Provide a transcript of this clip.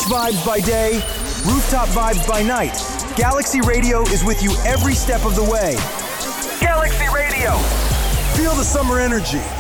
vibes by day, rooftop vibes by night. Galaxy Radio is with you every step of the way. Galaxy Radio. Feel the summer energy.